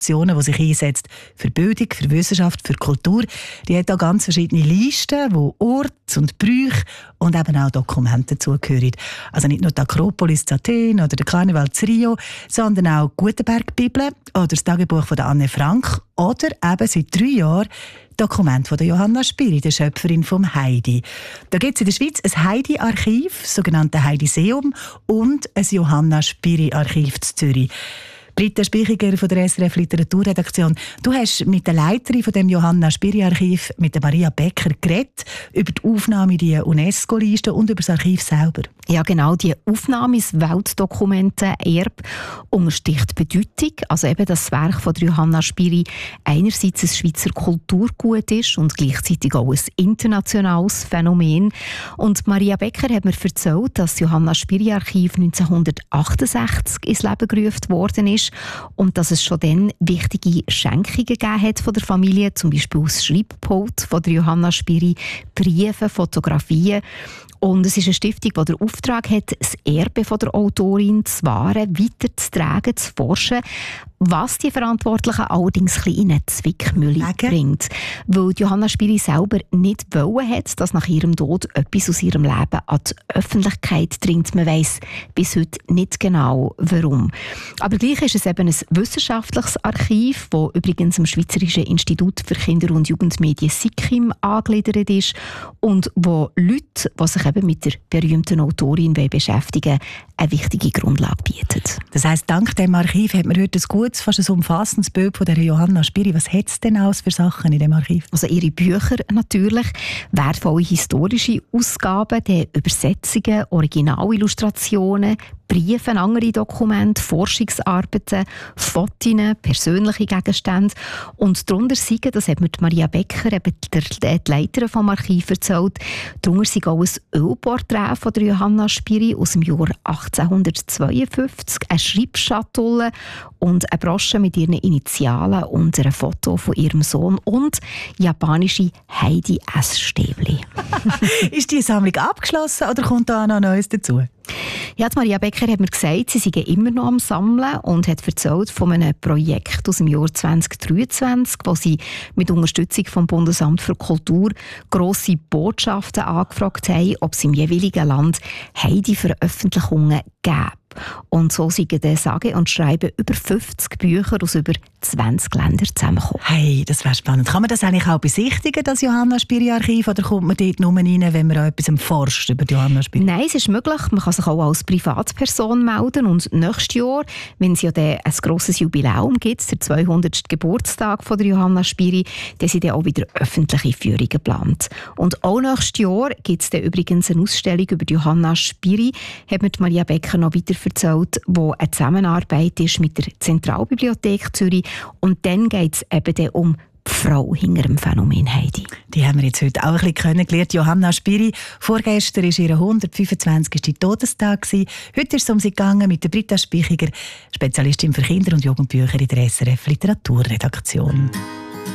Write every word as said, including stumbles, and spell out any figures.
Organisationen, die sich einsetzt für Bildung, für Wissenschaft, für Kultur. Die hat auch ganz verschiedene Listen, wo Orte und Brüche und eben auch Dokumente dazugehören. Also nicht nur die Akropolis in Athen oder der Karneval in Rio, sondern auch die Gutenberg-Bibel oder das Tagebuch von Anne Frank oder eben seit drei Jahren Dokument von der Johanna Spyri, der Schöpferin vom Heidi. Da gibt es in der Schweiz ein Heidi-Archiv, das sogenannte Heidiseum, und ein Johanna Spyri-Archiv in Zürich. Britta Spichiger von der S R F Literaturredaktion. Du hast mit der Leiterin von dem Johanna Spyri-Archiv, mit der Maria Becker, geredet über die Aufnahme in die UNESCO-Liste und über das Archiv selber. Ja, genau. Die Aufnahme ins Weltdokumentenerbe unterstricht die Bedeutung, also eben das Werk von Johanna Spyri einerseits ein Schweizer Kulturgut ist und gleichzeitig auch ein internationales Phänomen. Und Maria Becker hat mir erzählt, dass das Johanna Spyri-Archiv neunzehnhundertachtundsechzig ins Leben gerufen worden ist und dass es schon dann wichtige Schenkungen gegeben hat von der Familie, zum Beispiel das Schreibpult von der Johanna Spyri, Briefe, Fotografien. Und es ist eine Stiftung, die den Auftrag hat, das Erbe von der Autorin zu wahren, weiterzutragen, zu forschen, was die Verantwortlichen allerdings ein bisschen in eine Zwickmühle bringt. Weil Johanna Spyri selber nicht wollen hat, dass nach ihrem Tod etwas aus ihrem Leben an die Öffentlichkeit dringt. Man weiss bis heute nicht genau, warum. Aber gleich ist es eben ein wissenschaftliches Archiv, das übrigens am Schweizerischen Institut für Kinder- und Jugendmedien SIKIM angegliedert ist und wo Leute, die sich eben mit der berühmten Autorin beschäftigen, eine wichtige Grundlage bietet. Das heisst, dank dem Archiv hat man heute ein gutes, fast ein umfassendes Bild von der Johanna Spyri. Was hat es denn alles für Sachen in dem Archiv? Also ihre Bücher natürlich, wertvolle historische Ausgaben, die Übersetzungen, Originalillustrationen, Briefe, andere Dokumente, Forschungsarbeiten, Fotos, persönliche Gegenstände. Und darunter sind, das hat mir Maria Becker, eben die Leiterin vom Archiv, erzählt, darunter sind auch ein Ölporträt von der Johanna Spyri aus dem Jahr achtzehnhundertzweiundfünfzig, eine Schreibschatulle und eine Brosche mit ihren Initialen und ein Foto von ihrem Sohn und japanische Heidi-Essstäbli. Ist die Sammlung abgeschlossen oder kommt da noch Neues dazu? Ja, Maria Becker hat mir gesagt, sie seien immer noch am Sammeln und hat erzählt von einem Projekt aus dem Jahr zwanzig dreiundzwanzig, wo sie mit Unterstützung vom Bundesamt für Kultur grosse Botschaften angefragt haben, ob es im jeweiligen Land Heidi-Veröffentlichungen gäbe. Und so sind dann sage und schreiben über fünfzig Bücher aus über zwanzig Ländern zusammengekommen. Hey, das wäre spannend. Kann man das eigentlich auch besichtigen, das Johanna Spyri-Archiv, oder kommt man dort nur rein, wenn man auch etwas forscht über die Johanna Spyri? Nein, es ist möglich. Man kann sich auch als Privatperson melden und nächstes Jahr, wenn es ja dann ein grosses Jubiläum gibt, der zweihundertsten Geburtstag von der Johanna Spyri, dann sind dann auch wieder öffentliche Führungen geplant. Und auch nächstes Jahr gibt es dann übrigens eine Ausstellung über die Johanna Spyri, hat mir Maria Becker noch weiter erzählt, wo eine Zusammenarbeit ist mit der Zentralbibliothek Zürich. Und dann geht es eben dann um die Frau hinter dem Phänomen Heidi. Die haben wir jetzt heute auch ein bisschen kennengelernt. Johanna Spyri. Vorgestern war ihr hundertfünfundzwanzigster Todestag. Heute ist es um sie gegangen mit der Britta Spichiger, Spezialistin für Kinder- und Jugendbücher in der S R F Literaturredaktion.